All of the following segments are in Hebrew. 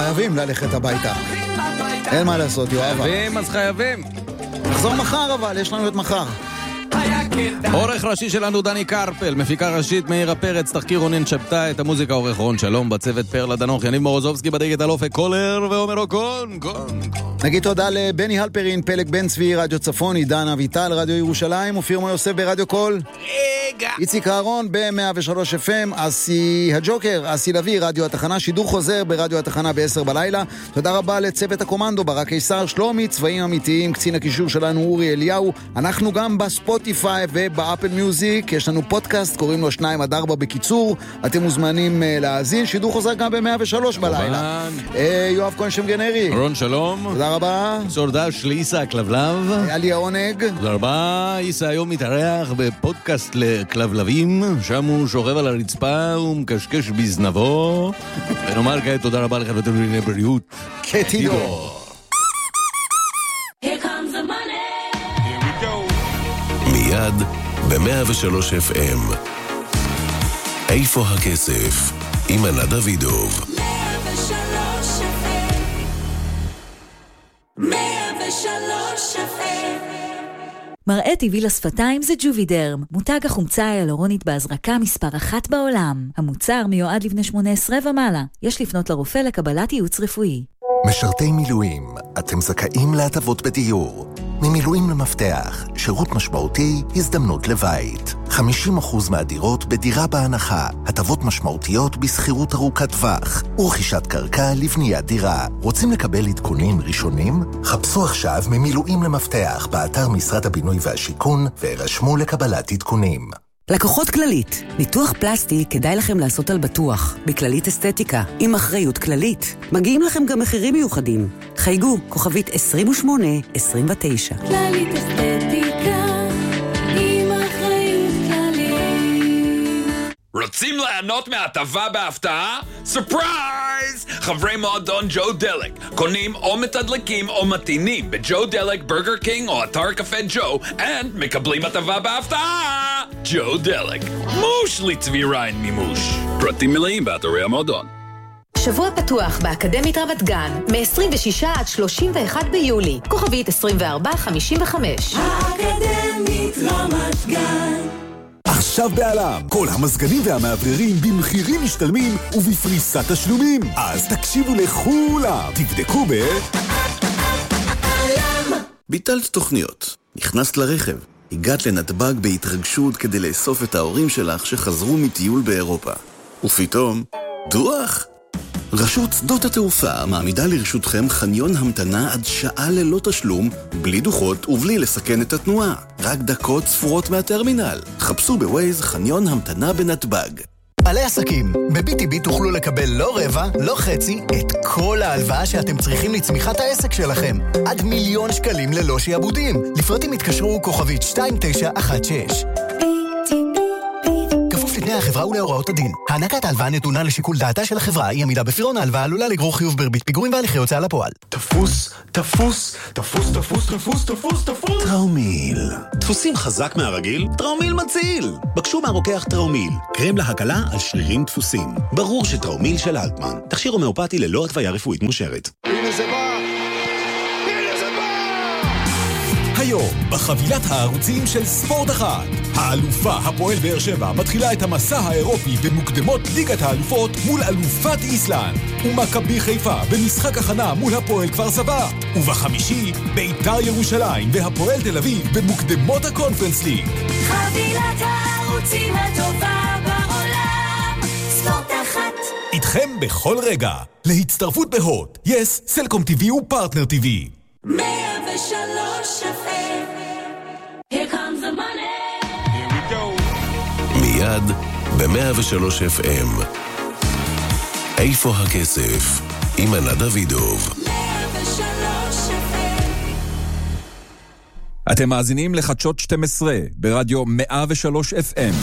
חייבים ללכת הביתה. אין מה לעשות, יואב. חייבים, אז חייבים. נחזור מחר אבל, יש לנו את מחר. עורך ראשי שלנו דני קרפל, מפיקה ראשית מאירה פרץ, תחקיר רונן שבתאי, את המוזיקה עורך רון שלום, בצוות פרלה דנוך, יניב מורוזובסקי בדיגיטל אופק קולר ועומר אוקון. נגיד תודה לבני הלפרין, פלג בן צבי, רדיו צפון, עידן אביטל, רדיו ירושלים, אופיר מויוסף ברדיו קול. איציק אהרון ב-103 FM, אסי הג'וקר, אסי לוי, רדיו התחנה, שידור חוזר ברדיו התחנה ב-10 בלילה. תודה רבה לצוות הקומנדו, ברק קיסר, שלומי, צבעים אמיתיים, קצין הקישור שלנו אורי אליהו. אנחנו גם בספוטיפיי ובאפל מיוזיק, יש לנו פודקאסט, קוראים לו 2-4 בקיצור, אתם מוזמנים להאזין, שידור חוזר גם ב-103 בלילה. יואב כהן שם גנרי. רון שלום. תודה רבה. סורדש לאיסה כלבלב. היה לי העונג. תודה רבה. איסה היום מתארח בפודקאסט לכלבלבים, שם הוא שוכב על הרצפה ומקשקש בזנבו. ונאמר כעת תודה רבה לך ותודה לבריאות. קטידו. מיד ב-103 FM. איפה הכסף? עם ענת דוידוב. 103 FM. 103 FM. מראה טבעי לשפתיים זה ג'ובידרם, מותג החומצה ההיאלורונית בהזרקה מספר 1 בעולם. המוצר מיועד לבני 18 ומעלה. יש לפנות לרופא לקבלת ייעוץ רפואי. משרתי מילואים, אתם זכאים להטבות בדיור. ממילואים למפתח, שירות משמעותי, הזדמנות לבית. 50% מהדירות בדירה בהנחה, הטבות משמעותיות בסחירות ארוכת טווח, ורכישת קרקע לבניית דירה. רוצים לקבל עדכונים ראשונים? חפשו עכשיו ממילואים למפתח באתר משרד הבינוי והשיכון, והירשמו לקבלת עדכונים. לקוחות כללית, ניתוח פלסטי כדאי לכם לעשות על בטוח, בכללית אסתטיקה, עם אחריות כללית. מגיעים לכם גם מחירים מיוחדים. חייגו, כוכבית 2829. כללית אסתטיקה, עם אחריות כללית. רוצים ליהנות מהטבה בהפתעה? סופרייז! חברי מועדון ג'ו דלק קונים או מתדלקים או מתינים בג'ו דלק, ברגר קינג או אתר קפה ג'ו, מקבלים הטבה בהפתעה! ג'ו דלק, מוש לצבי ריין מימוש. פרטים מלאים באתרי המועדון. שבוע פתוח באקדמית רמת גן, מ-26 עד 31 ביולי, כוכבית 2455. האקדמית רמת גן. עכשיו בעלם, כל המזגנים והמעבררים במחירים משתלמים ובפריסת תשלומים. אז תקשיבו לכולם, תבדקו ביטלת תוכניות, נכנסת לרכב, הגעת לנתב"ג בהתרגשות כדי לאסוף את ההורים שלך שחזרו מטיול באירופה. ופתאום, דוח! רשות שדות התעופה מעמידה לרשותכם חניון המתנה עד שעה ללא תשלום, בלי דוחות ובלי לסכן את התנועה. רק דקות ספורות מהטרמינל. חפשו בווייז חניון המתנה בנתב"ג. בעלי עסקים, ב-BTB תוכלו לקבל לא רבע, לא חצי, את כל ההלוואה שאתם צריכים לצמיחת העסק שלכם. עד 1,000,000 שקלים ללא שיעבודים. לפרטים התקשרו כוכבית 2916. לפני החברה ולהוראות הדין. הענקת ההלוואה נתונה לשיקול דעתה של החברה, אי עמידה בפירעון ההלוואה עלולה לגרור חיוב בריבית פיגורים והליכי הוצאה לפועל. תפוס. טראומיל. דפוסים חזק מהרגיל? טראומיל מציל. בקשו מהרוקח טראומיל. קרם להקלה על שרירים דפוסים. ברור שטראומיל של אלטמן. תכשיר הומאופתי ללא התוויה רפואית מאושרת. הנה זה בא. היום, בחבילת הערוצים של ספורט אחת, האלופה הפועל באר שבע מתחילה את המסע האירופי במוקדמות ליגת האלופות מול אלופת איסלנד, ומכבי חיפה במשחק הכנה מול הפועל כפר סבא, ובחמישי, בית"ר ירושלים והפועל תל אביב במוקדמות הקונפרנס ליג. חבילת הערוצים הטובה בעולם, ספורט אחת. איתכם בכל רגע, להצטרפות בהוט, יס, סלקום TV ופרטנר TV. 103 FM. Here comes the money. Here we go. מיד ב-103 FM. איפה הכסף? עם ענת דוידוב. 103 FM. אתם מאזינים לחדשות 12 ברדיו 103 FM.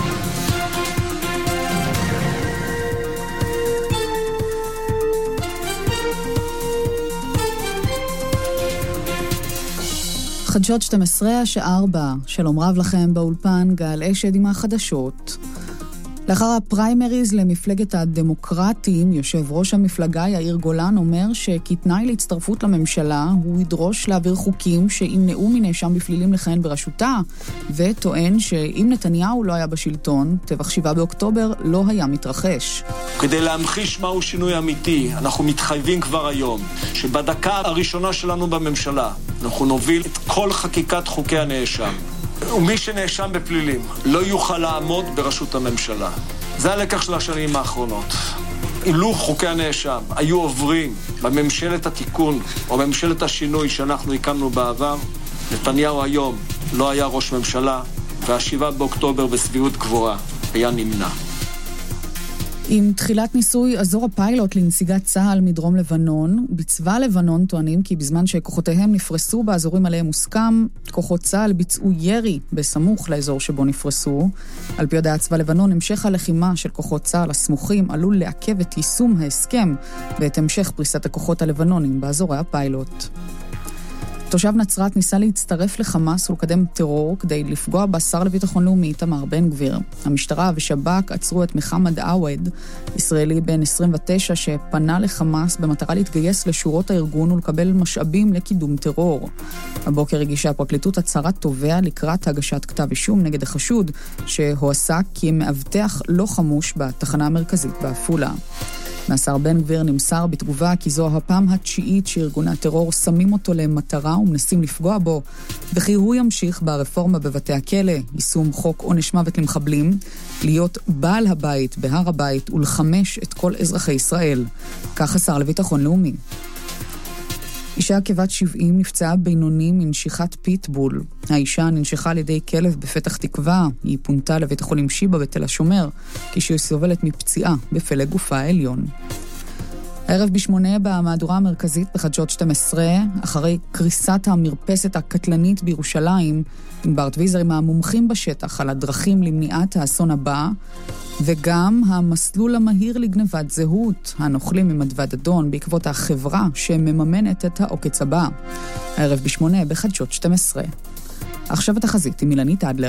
חדשות 12 השעה 4, שלום רב לכם באולפן גל אשד עם החדשות. לאחר הפריימריז למפלגת הדמוקרטים, יושב ראש המפלגה יאיר גולן אומר שכתנאי להצטרפות לממשלה הוא ידרוש להעביר חוקים שימנעו מנאשם בפלילים לכהן בראשותה, וטוען שאם נתניהו לא היה בשלטון, טבח 7 באוקטובר לא היה מתרחש. כדי להמחיש מהו שינוי אמיתי, אנחנו מתחייבים כבר היום שבדקה הראשונה שלנו בממשלה אנחנו נוביל את כל חקיקת חוקי הנאשם. ומי שנאשם בפלילים לא יוכל לעמוד בראשות הממשלה. זה הלקח של השנים האחרונות. אילו חוקי הנאשם היו עוברים בממשלת התיקון או בממשלת השינוי שאנחנו הקמנו בעבר, נתניהו היום לא היה ראש ממשלה, וה7 באוקטובר בסבירות גבוהה היה נמנע. עם תחילת ניסוי אזור הפיילוט לנסיגת צה"ל מדרום לבנון, בצבא לבנון טוענים כי בזמן שכוחותיהם נפרסו באזורים עליהם מוסכם, כוחות צה"ל ביצעו ירי בסמוך לאזור שבו נפרסו. על פי הודעת צבא לבנון, המשך הלחימה של כוחות צה"ל הסמוכים עלול לעכב את יישום ההסכם ואת המשך פריסת הכוחות הלבנונים באזורי הפיילוט. תושב נצרת ניסה להצטרף לחמאס ולקדם טרור כדי לפגוע בשר לביטחון לאומי איתמר בן גביר. המשטרה ושב"כ עצרו את מחמד עווד, ישראלי בן 29 שפנה לחמאס במטרה להתגייס לשורות הארגון ולקבל משאבים לקידום טרור. הבוקר הגישה הפרקליטות הצהרת תובע לקראת הגשת כתב אישום נגד החשוד שהועסק כמאבטח לא חמוש בתחנה המרכזית בעפולה. מהשר בן גביר נמסר בתגובה כי זו הפעם התשיעית שארגוני הטרור שמים אותו למטרה ומנסים לפגוע בו, וכי הוא ימשיך ברפורמה בבתי הכלא, יישום חוק עונש מוות למחבלים, להיות בעל הבית בהר הבית ולחמש את כל אזרחי ישראל. כך השר לביטחון לאומי. אישה כבת 70 נפצעה בינוני מנשיכת פיטבול. האישה ננשכה על ידי כלב בפתח תקווה. היא פונתה לבית החולים שיבא בתל השומר, כשהיא סובלת מפציעה בפלג גופה העליון. הערב ב8 במהדורה המרכזית בחדשות 12, אחרי קריסת המרפסת הקטלנית בירושלים, ענבר טוויזר עם המומחים בשטח על הדרכים למניעת האסון הבא, וגם המסלול המהיר לגנבת זהות, הנוכלים ממדווד אדון בעקבות החברה שמממנת את העוקץ הבא. הערב ב8 בחדשות 12. עכשיו התחזית עם אילנית אדלר.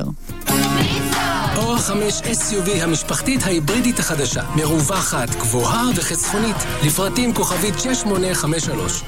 אור 5 SUV המשפחתית ההיברידית החדשה, מרווחת, גבוהה וחסכונית, לפרטים כוכבית 6853.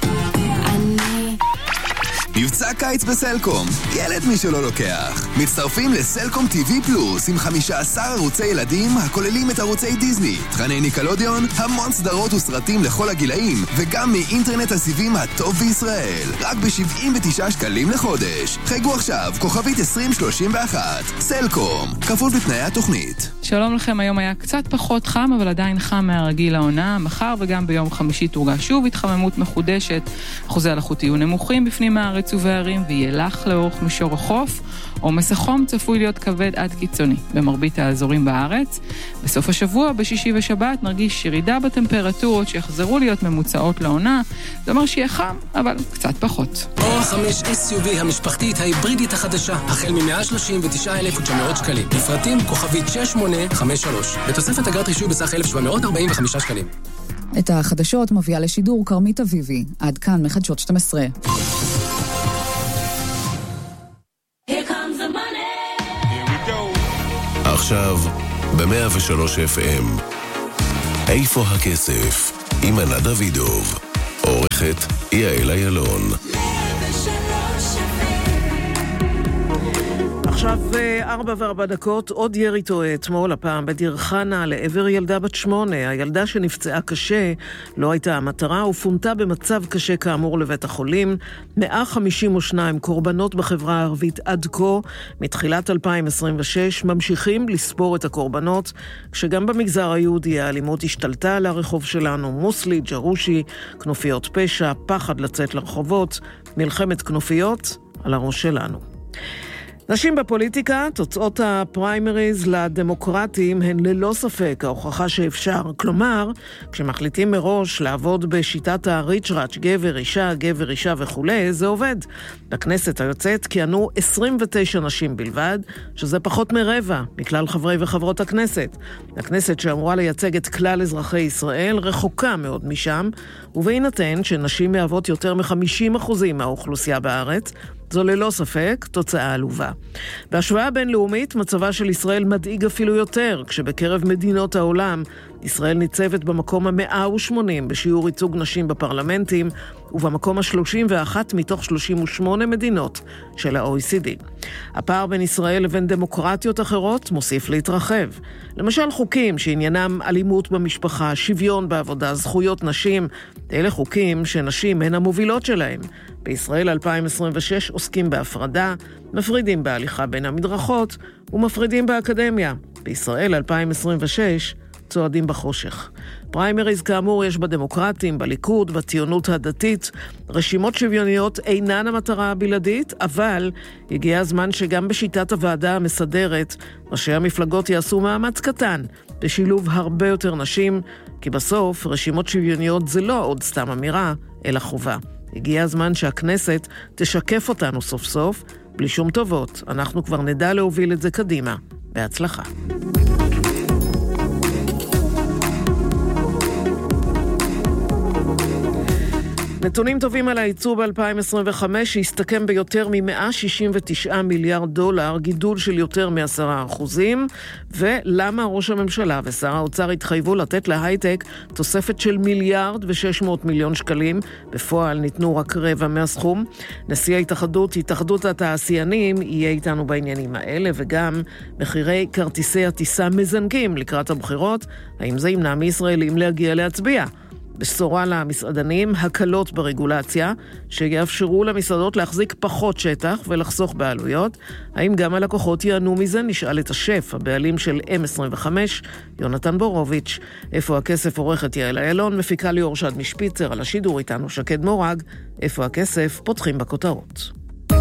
מבצע קיץ בסלקום, ילד מי שלא לוקח. מצטרפים לסלקום TV פלוס עם 15 ערוצי ילדים הכוללים את ערוצי דיזני, תכני ניקלודיון, המון סדרות וסרטים לכל הגילאים, וגם מאינטרנט הסיבים הטוב בישראל. רק ב79 שקלים לחודש. חייגו עכשיו, כוכבית 2031. סלקום, כפוף בתנאי התוכנית. שלום לכם, היום היה קצת פחות חם, אבל עדיין חם מהרגיל העונה. מחר וגם ביום חמישי תורגש שוב התחממות מחודשת. אחוזי הלחות יהיו נמוכים בפנים הארץ ובערים, וילך לאורך מישור החוף. עומס החום צפוי להיות כבד עד קיצוני במרבית האזורים בארץ. בסוף השבוע, בשישי ושבת, נרגיש ירידה בטמפרטורות שיחזרו להיות ממוצעות לעונה. זה אומר שיהיה חם, אבל קצת פחות. אור 5 SUV המשפחתית ההיברידית החדשה, החל מ-139,900 שקלים. לפרטים כוכבית 6853. בתוספת אגרת רישוי בסך 1,745 שקלים. את החדשות מביאה לשידור קרמית אביבי. עד כאן מחדשות 12. עכשיו ב-103 FM. איפה הכסף? עם ענת דוידוב. עורכת יעל אילון. עכשיו 4:04, עוד ירי טועה אתמול, הפעם בדיר חנה לעבר ילדה בת 8. הילדה שנפצעה קשה לא הייתה המטרה ופונתה במצב קשה כאמור לבית החולים. 152 קורבנות בחברה הערבית עד כה, מתחילת 2026, ממשיכים לספור את הקורבנות, כשגם במגזר היהודי האלימות השתלטה על הרחוב שלנו. מוסלי, ג'רושי, כנופיות פשע, פחד לצאת לרחובות, מלחמת כנופיות על הראש שלנו. נשים בפוליטיקה, תוצאות הפריימריז לדמוקרטים הן ללא ספק ההוכחה שאפשר. כלומר, כשמחליטים מראש לעבוד בשיטת הריצ'ראץ', גבר אישה וכו', זה עובד. בכנסת היוצאת כיהנו 29 נשים בלבד, שזה פחות מרבע מכלל חברי וחברות הכנסת. הכנסת שאמורה לייצג את כלל אזרחי ישראל רחוקה מאוד משם, ובהינתן שנשים מהוות יותר מ-50% מהאוכלוסייה בארץ, זו ללא ספק תוצאה עלובה. בהשוואה בינלאומית, מצבה של ישראל מדאיג אפילו יותר, כשבקרב מדינות העולם, ישראל ניצבת במקום ה-180 בשיעור ייצוג נשים בפרלמנטים, ובמקום ה-31 מתוך 38 מדינות של ה-OECD. הפער בין ישראל לבין דמוקרטיות אחרות מוסיף להתרחב. למשל חוקים שעניינם אלימות במשפחה, שוויון בעבודה, זכויות נשים, אלה חוקים שנשים הן המובילות שלהם. בישראל 2026 עוסקים בהפרדה, מפרידים בהליכה בין המדרכות ומפרידים באקדמיה. בישראל 2026 צועדים בחושך. פריימריז כאמור יש בדמוקרטים, בליכוד, בציונות הדתית. רשימות שוויוניות אינן המטרה הבלעדית, אבל הגיע הזמן שגם בשיטת הוועדה המסדרת, ראשי המפלגות יעשו מאמץ קטן בשילוב הרבה יותר נשים, כי בסוף רשימות שוויוניות זה לא עוד סתם אמירה, אלא חובה. הגיע הזמן שהכנסת תשקף אותנו סוף סוף, בלי שום טובות. אנחנו כבר נדע להוביל את זה קדימה. בהצלחה. נתונים טובים על הייצוא ב-2025 שהסתכם ביותר מ-169 מיליארד דולר, גידול של יותר מ10%, ולמה ראש הממשלה ושר האוצר התחייבו לתת להייטק תוספת של $1.6 מיליארד. בפועל ניתנו רק רבע מהסכום. נשיא התאחדות התעשיינים יהיה איתנו בעניינים האלה, וגם מחירי כרטיסי הטיסה מזנקים לקראת הבחירות. האם זה ימנע מישראלים להגיע להצביע? בשורה למסעדנים, הקלות ברגולציה, שיאפשרו למסעדות להחזיק פחות שטח ולחסוך בעלויות. האם גם הלקוחות יענו מזה? נשאל את השף, הבעלים של M25, יונתן בורוביץ'. איפה הכסף? עורכת יעל איילון, מפיקה ליאור שד משפיצר, על השידור איתנו שקד מורג. איפה הכסף? פותחים בכותרות.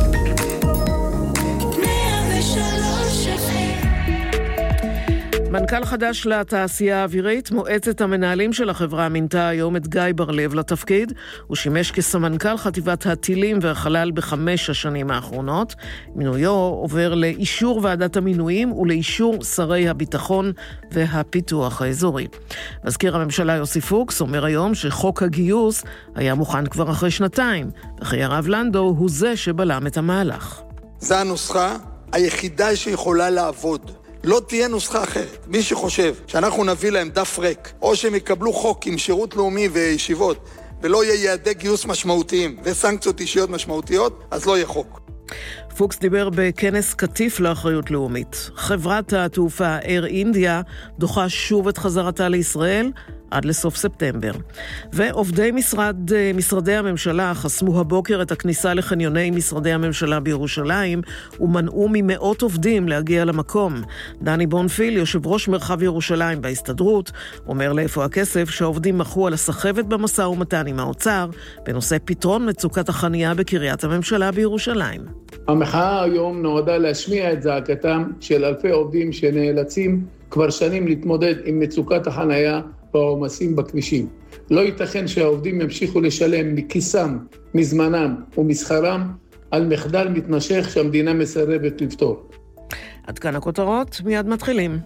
מנכ"ל חדש לתעשייה האווירית, מועצת המנהלים של החברה מינתה היום את גיא בר-לב לתפקיד. הוא שימש כסמנכ"ל חטיבת הטילים והחלל ב5 השנים האחרונות. מינויו עובר לאישור ועדת המינויים ולאישור שרי הביטחון והפיתוח האזורי. מזכיר הממשלה יוסי פוקס אומר היום שחוק הגיוס היה מוכן כבר אחרי 2 וכי הרב לנדו הוא זה שבלם את המהלך. זה הנוסחה היחידה שיכולה לעבוד. לא תהיה נוסחה אחרת. מי שחושב שאנחנו נביא להם דף ריק, או שהם יקבלו חוק עם שירות לאומי וישיבות, ולא יהיה יעדי גיוס משמעותיים וסנקציות אישיות משמעותיות, אז לא יהיה חוק. פוקס דיבר בכנס כתיף לאחריות לאומית. חברת התעופה אייר אינדיה דוחה שוב את חזרתה לישראל עד לסוף ספטמבר. ועובדי משרדי הממשלה חסמו הבוקר את הכניסה לחניוני משרדי הממשלה בירושלים ומנעו ממאות עובדים להגיע למקום. דני בונפיל, יושב ראש מרחב ירושלים בהסתדרות, אומר לאיפה הכסף שהעובדים מחו על הסחבת במשא ומתן עם האוצר בנושא פתרון מצוקת החנייה בקריית הממשלה בירושלים. המחאה היום נועדה להשמיע את זעקתם של אלפי עובדים שנאלצים כבר שנים להתמודד עם מצוקת החנייה והעומסים בכבישים. לא ייתכן שהעובדים ימשיכו לשלם מכיסם, מזמנם ומסחרם על מחדל מתמשך שהמדינה מסרבת לפתור. עד כאן הכותרות, מיד מתחילים.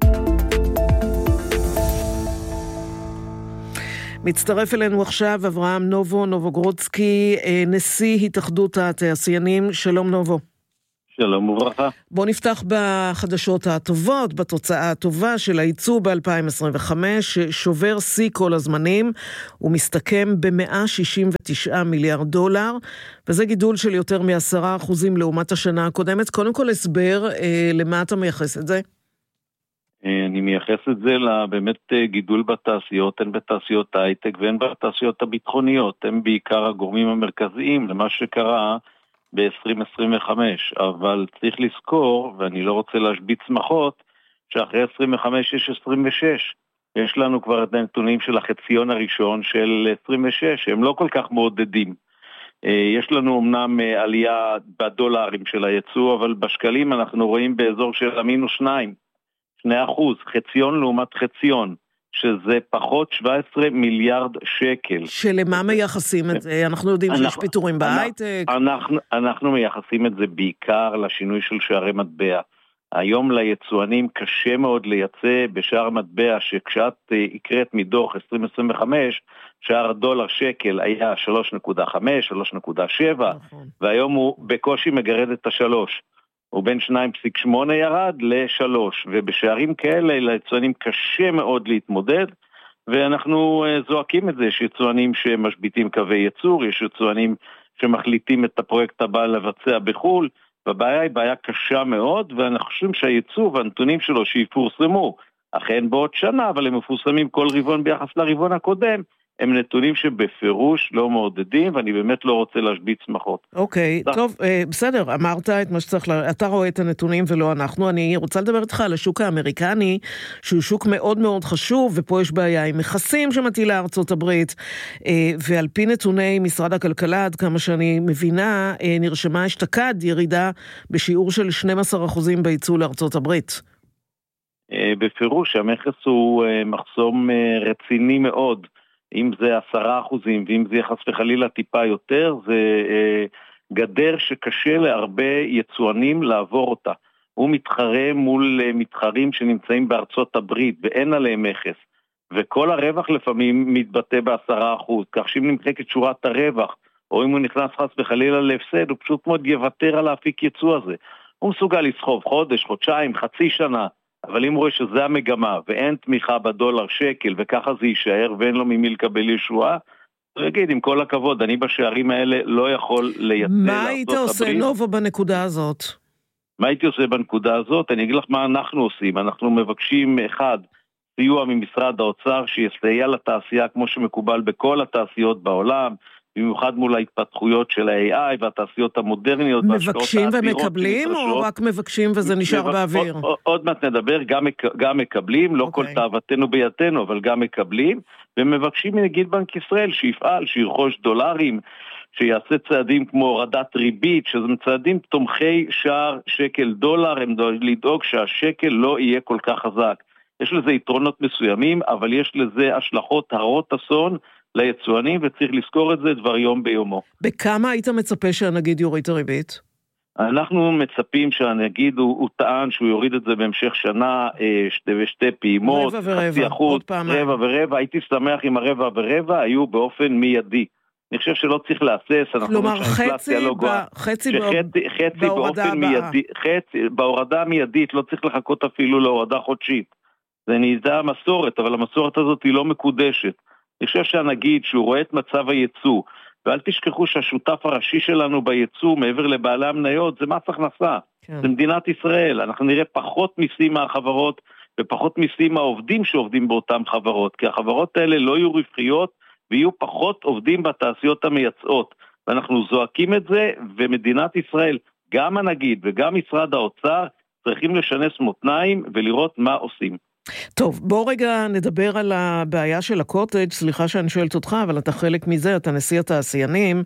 מצטרף אלינו עכשיו אברהם נובוגרודסקי, נשיא התאחדות התעשיינים. שלום נובו. שלום וברכה. בוא נפתח בחדשות הטובות, בתוצאה הטובה של הייצוא ב-2025, שובר שיא כל הזמנים, הוא מסתכם ב-169 מיליארד דולר, וזה גידול של יותר מ10% לעומת השנה הקודמת. קודם כל הסבר, למה אתה מייחס את זה? אני מייחס את זה לבאמת גידול בתעשיות, הן בתעשיות ההייטק והן בתעשיות הביטחוניות, הם בעיקר הגורמים המרכזיים למה שקרה ב-2025, אבל צריך לזכור, ואני לא רוצה להשביץ שמחות, שאחרי 25 יש 26. יש לנו כבר את הנתונים של החציון הראשון של 26, הם לא כל כך מעודדים. יש לנו אמנם עלייה בדולרים של הייצוא, אבל בשקלים אנחנו רואים באזור של המינוס 2%, חציון לעומת חציון. שזה פחות 17 מיליארד שקל. שלמה מייחסים את זה? אנחנו יודעים שיש פיתורים בהייטק. אנחנו מייחסים את זה בעיקר לשינוי של שערי מטבע. היום ליצואנים קשה מאוד לייצא בשער המטבע, שכשאת הקראת מדוח 2025, שער הדולר שקל היה 3.5, 3.7, והיום הוא בקושי מגרד את ה3. הוא בין 2.8 ירד ל3, ובשערים כאלה ליצואנים קשה מאוד להתמודד, ואנחנו זועקים את זה, יש יצואנים שמשביטים קווי ייצור, יש יצואנים שמחליטים את הפרויקט הבא לבצע בחול, והבעיה היא בעיה קשה מאוד, ואנחנו חושבים שהייצוא והנתונים שלו שיפורסמו, אכן בעוד שנה, אבל הם מפורסמים כל רבעון ביחס לרבעון הקודם, הם נתונים שבפירוש לא מעודדים, ואני באמת לא רוצה להשביץ שמחות. אוקיי, טוב, בסדר, אמרת את מה שצריך, אתה רואה את הנתונים ולא אנחנו, אני רוצה לדבר איתך על השוק האמריקני, שהוא שוק מאוד מאוד חשוב, ופה יש בעיה עם מכסים שמטילה ארצות הברית, ועל פי נתוני משרד הכלכלה, עד כמה שאני מבינה, נרשמה אשתקד ירידה בשיעור של 12% בייצוא לארצות הברית. בפירוש, המכס הוא מחסום רציני מאוד, אם זה 10%, ואם זה חס וחלילה טיפה יותר, זה גדר שקשה להרבה יצואנים לעבור אותה. הוא מתחרה מול מתחרים שנמצאים בארצות הברית, ואין עליהם מכס. וכל הרווח לפעמים מתבטא ב10%, כך שאם נמחקת שורת הרווח, או אם הוא נכנס חס וחלילה להפסד, הוא פשוט מאוד יוותר על האפיק יצוא הזה. הוא מסוגל לסחוב חודש, חודשיים, חצי שנה, אבל אם רואה שזה המגמה, ואין תמיכה בדולר שקל, וככה זה יישאר, ואין לו ממי לקבל ישועה, הוא יגיד, עם כל הכבוד, אני בשערים האלה לא יכול לייצא לארצות הברית. מה היית עושה, נובו, בנקודה הזאת? מה הייתי עושה בנקודה הזאת? אני אגיד לך מה אנחנו עושים. אנחנו מבקשים, אחד, סיוע ממשרד האוצר, שיסייע לתעשייה כמו שמקובל בכל התעשיות בעולם, במיוחד מול ההתפתחויות של ה-AI והתעשיות המודרניות. מבקשים ומקבלים או רק מבקשים וזה נשאר באוויר? עוד מעט נדבר, גם מקבלים, לא כל תאוותנו ביתנו, אבל גם מקבלים, ומבקשים מנגיד בנק ישראל שיפעל, שירכוש דולרים, שיעשה צעדים כמו הורדת ריבית, שזה צעדים תומכי שער שקל דולר, הם לדאוג שהשקל לא יהיה כל כך חזק. יש לזה יתרונות מסוימים, אבל יש לזה השלכות הרות אסון, ליצואנים, וצריך לזכור את זה דבר יום ביומו. בכמה היית מצפה שהנגיד יוריד את הריבית? אנחנו מצפים שהנגיד הוא טען שהוא יוריד את זה בהמשך שנה, שתי פעימות, רבע ורבע, עוד פעם. רבע ורבע, הייתי שמח אם הרבע ורבע היו באופן מיידי. אני חושב שלא צריך להסס, כלומר חצי בהורדה הבאה. בהורדה המיידית לא צריך לחכות אפילו להורדה חודשית. זה נדע מסורת, אבל המסורת הזאת היא לא מקודשת. אני חושב שהנגיד שהוא רואה את מצב הייצוא, ואל תשכחו שהשותף הראשי שלנו בייצוא מעבר לבעלי המניות זה מס הכנסה, זה מדינת ישראל, אנחנו נראה פחות מיסים מהחברות ופחות מיסים מהעובדים שעובדים באותן חברות, כי החברות האלה לא יהיו רווחיות ויהיו פחות עובדים בתעשיות המייצאות, ואנחנו זועקים את זה, ומדינת ישראל, גם הנגיד וגם משרד האוצר, צריכים לשנס מותניים ולראות מה עושים. טוב, בוא רגע נדבר על הבעיה של הקוטג', סליחה שאני שואלת אותך, אבל אתה חלק מזה, אתה נשיא התעשיינים.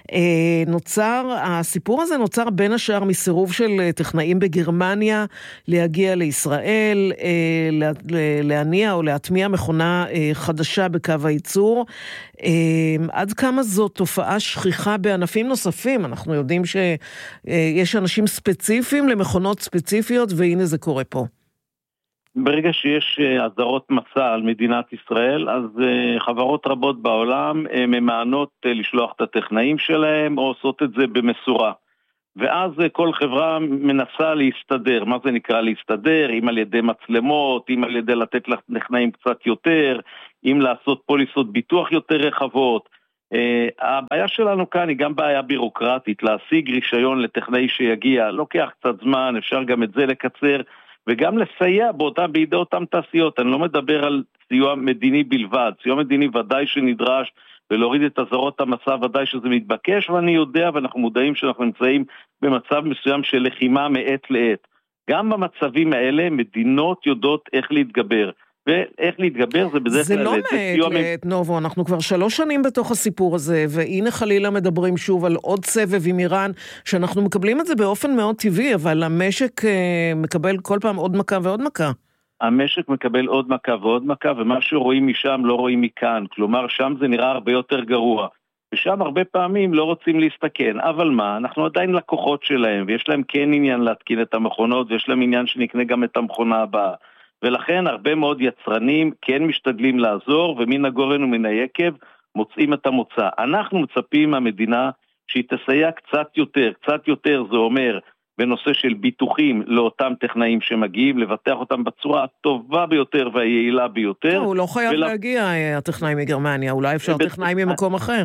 הסיפור הזה נוצר בין השאר מסירוב של טכנאים בגרמניה להגיע לישראל, להניע או להטמיע מכונה חדשה בקו הייצור. עד כמה זו תופעה שכיחה בענפים נוספים? אנחנו יודעים שיש אנשים ספציפיים למכונות ספציפיות, והנה זה קורה פה. ברגע שיש אזהרות מסע על מדינת ישראל, אז חברות רבות בעולם ממענות לשלוח את הטכנאים שלהם, או עושות את זה במסורה. ואז כל חברה מנסה להסתדר. מה זה נקרא להסתדר? אם על ידי מצלמות, אם על ידי לתת לטכנאים קצת יותר, אם לעשות פוליסות ביטוח יותר רחבות. הבעיה שלנו כאן היא גם בעיה בירוקרטית. להשיג רישיון לטכנאי שיגיע, לוקח קצת זמן, אפשר גם את זה לקצר, וגם לסייע בידי אותם תעשיות. אני לא מדבר על סיוע מדיני בלבד, סיוע מדיני ודאי שנדרש, ולהוריד את אזהרות המסע ודאי שזה מתבקש, ואני יודע ואנחנו מודעים שאנחנו נמצאים במצב מסוים של לחימה מעת לעת. גם במצבים האלה מדינות יודעות איך להתגבר, ואיך להתגבר זה בדרך כלל... זה לא מעת לעת, נובו, אנחנו כבר 3 שנים בתוך הסיפור הזה, והנה חלילה מדברים שוב על עוד סבב עם איראן, שאנחנו מקבלים את זה באופן מאוד טבעי, אבל המשק מקבל כל פעם עוד מכה ועוד מכה. המשק מקבל עוד מכה ועוד מכה, ומה שרואים משם לא רואים מכאן, כלומר שם זה נראה הרבה יותר גרוע. ושם הרבה פעמים לא רוצים להסתכן. אבל מה? אנחנו עדיין לקוחות שלהם, ויש להם כן עניין להתקין את המכונות, ויש להם עניין שנקנה גם את המכונה הבאה. ולכן הרבה מאוד יצרנים כן משתדלים לעזור, ומן הגורן ומן היקב מוצאים את המוצא. אנחנו מצפים מהמדינה שהיא תסייע קצת יותר זה אומר בנושא של ביטוחים לאותם טכנאים שמגיעים, לבטח אותם בצורה הטובה ביותר והיעילה ביותר. הוא לא חייב להגיע הטכנאים מגרמניה, אולי אפשר טכנאים ממקום אחר.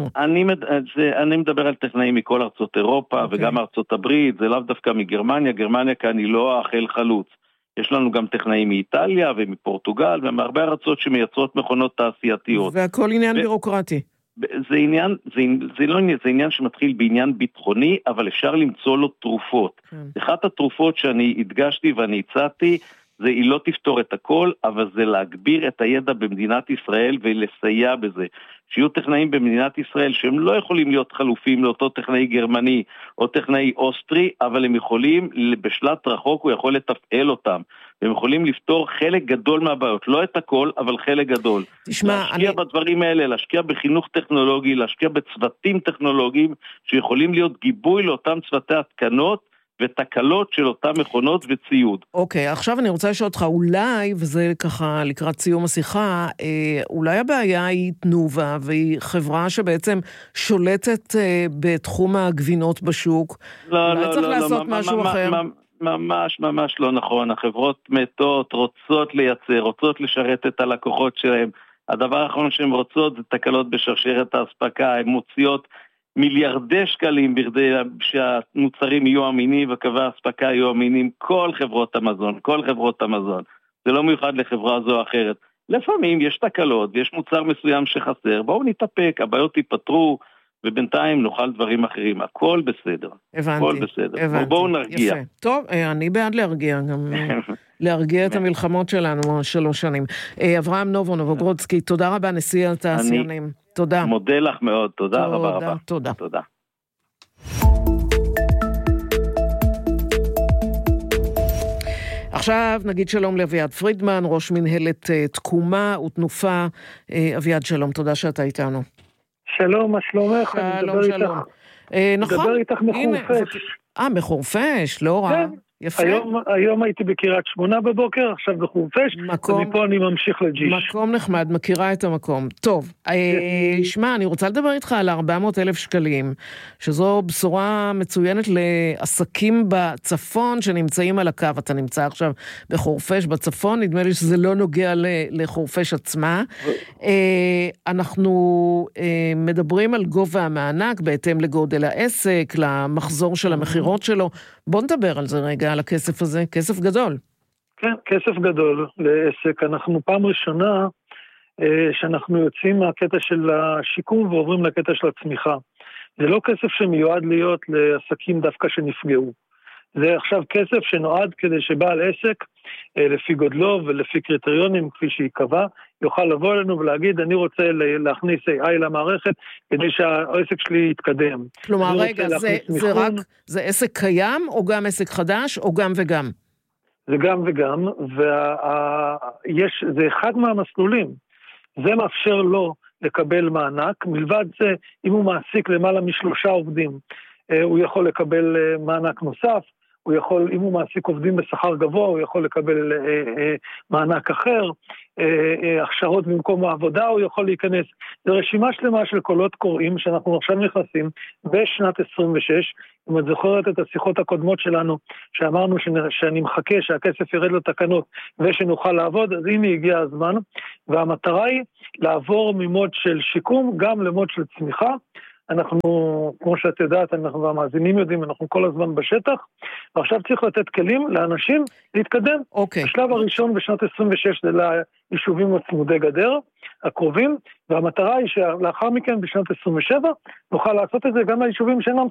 אני מדבר על טכנאים מכל ארצות אירופה וגם ארצות הברית, זה לאו דווקא מגרמניה, גרמניה כאן היא לא החל חלוץ. יש לנו גם טכנאים מאיטליה ומפורטוגל ומהרבה ארצות שמייצרות מכונות תעשייתיות. והכל עניין בירוקרטי. זה עניין שמתחיל בעניין ביטחוני, אבל אפשר למצוא לו תרופות. אחת התרופות שאני הדגשתי ואני הצעתי, זה היא לא תפתור את הכל, אבל זה להגביר את הידע במדינת ישראל ולסייע בזה. שיהיו טכנאים במדינת ישראל שהם לא יכולים להיות חלופים לאותו טכנאי גרמני או טכנאי אוסטרי, אבל הם יכולים, בשלט רחוק הוא יכול לתפעל אותם. והם יכולים לפתור חלק גדול מהבעיות, לא את הכל, אבל חלק גדול. להשקיע בדברים האלה, להשקיע בחינוך טכנולוגי, להשקיע בצוותים טכנולוגיים, שיכולים להיות גיבוי לאותם צוותי התקנות, ותקלות של אותם מכונות וציוד. אוקיי, עכשיו אני רוצה לשאול אותך, אולי, וזה ככה לקראת סיום השיחה, אולי הבעיה היא תנובה, והיא חברה שבעצם שולטת בתחום הגבינות בשוק. אולי צריך לעשות משהו אחר. ממש לא נכון. החברות מתות, רוצות לייצר, רוצות לשרת את הלקוחות שלהם. הדבר האחרון שהן רוצות זה תקלות בשרשרת ההספקה, הן מוציאות מיליארדי שקלים בכדי שהמוצרים יהיו אמינים וקווי ההספקה יהיו אמינים. כל חברות המזון. זה לא מיוחד לחברה זו או אחרת. לפעמים יש תקלות ויש מוצר מסוים שחסר, בואו נתאפק, הבעיות ייפתרו, ובינתיים נאכל דברים אחרים. הכל בסדר. הבנתי. בואו נרגיע. יפה. טוב, אני בעד להרגיע גם. להרגיע את המלחמות שלנו 3 שנים. אברהם נובוגרודסקי, תודה רבה, נשיא התעשיינים. תודה. מודה לך מאוד, תודה רבה. תודה. עכשיו נגיד שלום לאביעד פרידמן, ראש מנהלת תקומה ותנופה. אביעד, שלום, תודה שאתה איתנו. שלום, מה שלומך? שלום. נכון. מדבר איתך מחורפש. מחורפש, לא רע. יפה. היום הייתי בקריית שמונה בבוקר, עכשיו בחורפש, ומפה אני ממשיך לג'יש. מקום נחמד, מכירה את המקום. טוב, שמע, אני רוצה לדבר איתך על 400,000 שקלים, שזו בשורה מצוינת לעסקים בצפון שנמצאים על הקו. אתה נמצא עכשיו בחורפש בצפון, נדמה לי שזה לא נוגע לחורפש עצמה. אנחנו מדברים על גובה המענק, בהתאם לגודל העסק, למחזור של המחירות שלו. בוא נדבר על זה רגע, על הכסף הזה, כסף גדול. כן, כסף גדול לעסק. אנחנו פעם ראשונה שאנחנו יוצאים מהקטע של השיקום ועוברים לקטע של הצמיחה. זה לא כסף שמיועד להיות לעסקים דווקא שנפגעו. זה עכשיו כסף שנועד כדי שבעל עסק, לפי גודלו ולפי קריטריונים כפי שיקבע, יוכל לבוא אלינו ולהגיד, אני רוצה להכניס AI למערכת, כדי שהעסק שלי יתקדם. כלומר, רגע, זה עסק קיים, או גם עסק חדש, או גם וגם? זה גם וגם, זה אחד מהמסלולים. זה מאפשר לו לקבל מענק, מלבד זה, אם הוא מעסיק למעלה מ3 עובדים, הוא יכול לקבל מענק נוסף, הוא יכול, אם הוא מעסיק עובדים בשכר גבוה, הוא יכול לקבל מענק אחר, הכשרות במקום העבודה, הוא יכול להיכנס. זו רשימה שלמה של קולות קוראים שאנחנו עכשיו נכנסים בשנת 26, אם את זוכרת את השיחות הקודמות שלנו, שאמרנו שאני מחכה שהכסף ירד לתקנות ושנוכל לעבוד, אז הנה הגיע הזמן, והמטרה היא לעבור ממוד של שיקום גם למוד של צמיחה. אנחנו, כמו שאת יודעת, אנחנו והמאזינים יודעים, אנחנו כל הזמן בשטח, ועכשיו צריך לתת כלים לאנשים להתקדם. השלב הראשון בשנת 26 זה ליישובים הצמודי גדר, הקרובים, והמטרה היא שלאחר מכן בשנת 27 נוכל לעשות את זה גם ליישובים שאינם